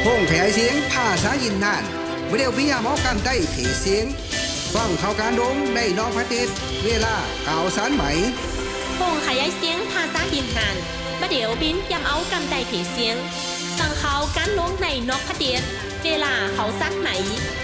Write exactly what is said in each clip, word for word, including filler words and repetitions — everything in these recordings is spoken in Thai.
งขยายเสียงภาษายินนานเมื่อเดียวพิยามอกันได้ผีเสียงฟังข่าวการดงในนอกประเทศเวลาข่าวสารไหมพงขยายเสียงภาษายินนานเมื่อเดียวบินยำเอากันได้ผีเสียงฟังข่าวการลงในนอกประเทศเวลาข่าวสารไหม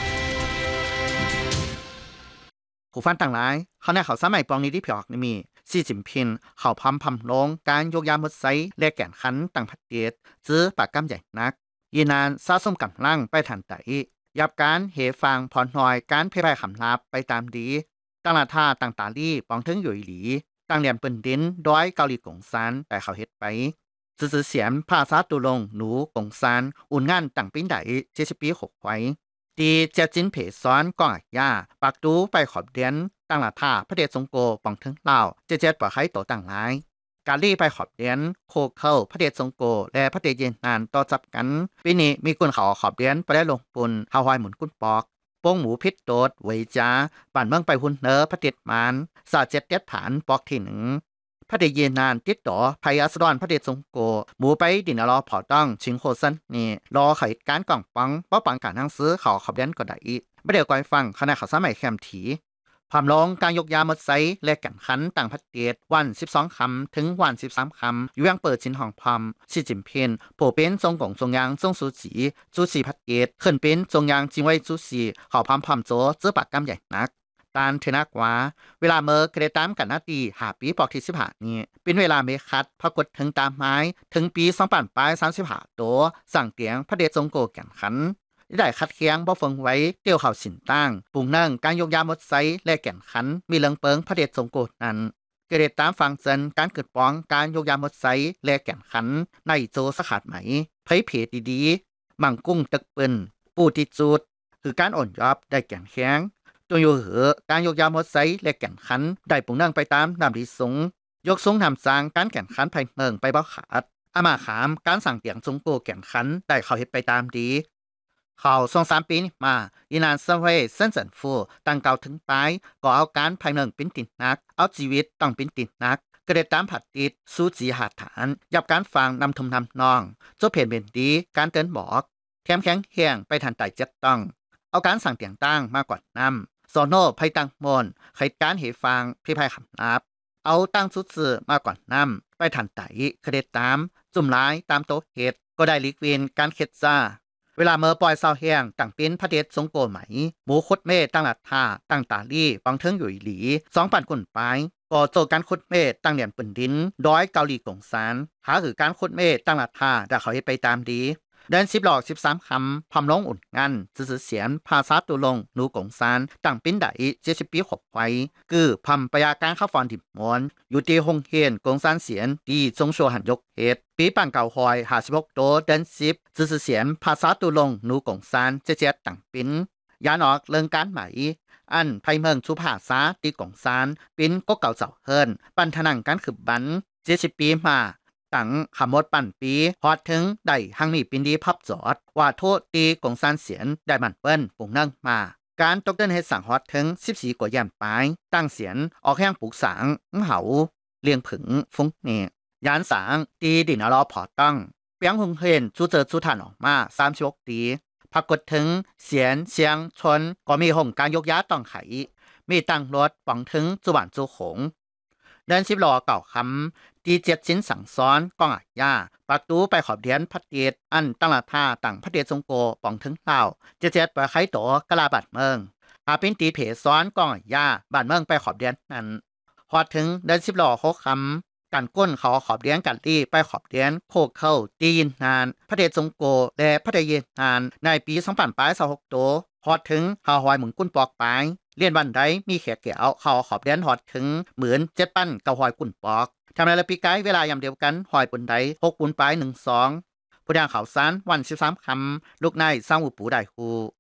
ผู้ฟังต่างหลายเขาในข่าวสารใหม่ปองนี้ที่เพียกนี่มีซีจิมพินเขาพำพำลงการยกยามดไซและแก่นขันต่างประเทศซื้อปากกำใหญ่นักยีนานซาส้มกำลังไปทันไตยับการเหฟังพรหน่อยการเพรายคำลับไปตามดีตั้งราท่าต่างตาลี่ปองถึงอยู่หลีตั้งเหลี่ยมปืนดินด้อยเกาหลีกงซานแต่เขาเฮ็ดไปซื่อเสียมภาษาตุลงหนูกงซานอุ่นงานต่างปิ้นไดเจ็ดสิบปีหกไว้ตีเจ้าจินเพซ้อนก้องอักยาปากตูไปขอบเดียนตั้งราท่าพระเดชสงโกปองถึงเล่าเจ็ดเจ็ดปะไข่โตต่างหลายการลี่ไปขอบเดียนโคเคิลพระเดชสงโกและพระเดชเยนนานต่อจับกันปีนี้มีกุนเขาขอบเดียนไปได้ลงปุนฮาวายหมุนกุนปอกโป้งหมูพิษโดดไวจ้าบ้านเมืองไปหุ่นเนอพระเดชมานสาเจ็ดเด็ดผานปอกที่หนึ่งพระเดชเยนนานติดต่อภัยอัสดรพระเดชสงโกหมูไปดินรอเผาต้องชิงโคซันนี่รอไขการกล่องปังป้อปังการทั้งซื้อเขาขอบเดียนก็ได้ไม่เดี๋ยวก่อยฟังคณะข่าวสมัยแคมถีความลงการยกยามดไซและแก่นขันต่างประเทศวันสิบสองคำถึงวันสิบสามคำอยู่ยังเปิดชินห้องพรมสีจิมเพียนโผเป็นทรงกงทรงยางทรงสูจีจูสีพัดเกตขึ้นเป็นทรงยางจิงไว้จูสีขอพรมพรมโจเจอปากกำใหญ่นักตานเทนักว่าเวลาเมื่อกระตามกันนาตีหาปีปอกที่สิบห้านี้เป็นเวลาเมคัดพรากฏถึงตามไม้ถึงปีสองพันปลายสามสิบห้าตัวสั่งเตียงพระเดชทรงโกแก่นขันได้คัดเคียงบ่เฟิงไว้เกี่ยวข่าวสินตั้งปุงนั่งการยกยามดไซและแก่นขันมีเลิงเปิงพระเดชสงโกนั้นเกเรตามฟังเซนการเกิดป้องการยกยามดไซและแก่นขันในโจสขาดไหมไผเพจดีๆมังกุ้งตึกปืนปูติจูดคือการอ่อนยอบได้แก่นแข็งตัวอยู่เหอการยกยามดไซและแก่นขันได้ปุงนั่งไปตามนำดีสงยกสงนำสร้างการแก่นขันภายเมืองไปบ่ขาดอามาขามการสั่งเตียงสงโกแก่นขันได้เขาเฮ็ดไปตามดีเขาสองสามปีมาอีนานเซเว่เส้นสันฟูตั้งเก่าถึงปลายก็เอาการภายเมืองเป็นติดนักเอาชีวิตต้องเป็นติดนักก็ได้ตามผัดติดสู้จีหาฐานยับการฟังนำทมนำนองโจเพนเป็นดีการเตือนบอกแคมแข็งแห้งไปทันไตเจ็ดต้องเอาการสั่งเตียงตั้งมากกว่านำโซโน่ไพตั้งมนไขการเหฟังพี่ไพคำนับเอาตั้งสุดสื่อมากกว่านำไปทันไตก็ได้ตามจุ่มร้ายตามโต๊ะเหตุก็ได้ลิกเวนการเข็ดซ่าเวลาเมื่อปล่อยซาวแห้งตั้งเป็นพระเดชสงโกไหมหมูคดเมฆตั้งหลัดท่าตั้งตาลี่ปังเทิงอยู่หลีสองปันกุ่นปลายก่อโจการคดเมฆตั้งเหลี่ยมปืนดินร้อยเกาหลีกงซานหาคือการคดเมฆตั้งหลัดท่าแต่เขาให้ไปตามดีเดินสิบหลอกสิบสามคำพำลงอุ่นงันสื่อเสียนภาษาตุลงนูกงซานตั้งปิ้นไดเจ็ดสิบปีหกไว้คือพำปยาการข้าฟอนดิบมวนอยู่ที่หงเฮียนกงซานเสียนดีทรงโชหันยกเหตุปีปังเก่าหอยหาสิบหกโตเดินสิบสื่อเสียนภาษาตุลงนูกงซานเจ็ดเจ็ดตั้งปิ้นยานออกเรื่องการไหมอันไพเมืองสุภาษาตีกงซานปิ้นก็เก่าเจ้าเฮิรนปันทนังการขืบบันเจ็ดสิบปีมาตั้งขมดปั่นปีฮอดถึงได้หังมีปินดีพับจอดว่าโทษตีกงซานเสียนได้มันเปิ้นปุ่งนั่งมาการตกเดินเฮ็ดสั่งฮอดถึงสิบสี่กว่าแยมปลายตั้งเสียนออกแห้งปลูกสางเหาเลี้ยงผึ่งฟุ้งเนยานสางตีดินอรอพอตั้งเปียงหงเฮนจูเจอจูฐานออกมาสามสิบหกตีปรากฏถึงเสียนเสียงชนก็มีห้องการยกย้าต้องไขมีตั้งรถปังถึงจุบานจูขงเดินสิบล้อเก่าคำตีเจ็ดชิ้นสั่งซ้อนก้องอักยาประตูไปขอบเดียนพระเดชอันตั้งราท่าตั้งพระเดชทรงโกป่องถึงเล่าเจ็ดเจ็ดไปไขโตกะลาบัดเมืองอาเป็นตีเพซ้อนก้องอักยาบ้านเมืองไปขอบเดียนนั้นพอถึงเดินสิบล้อหกคำกันก้นเขาขอบเดียนกันตีไปขอบเดียนโคเข้าตียินนานพระเดชทรงโกและพระเดชเยนนานในปีสองพันปลายสองหกโตพอถึงฮาวายหมุนกุ้นปอกปลายเลียนวันใดมีแขกเกี่ยวเขาขอบเดียนหอดถึงเหมือนเจ็ดปั้นกับหอยกุ่นปอกทำในละปีไกเวลายามเดียวกันหอยปุ่นใดหกปุ่นปลายหนึ่งสองผู้ด่างข่าวสารวันสิบสามคำลูกนายสร้างอุปูได้คู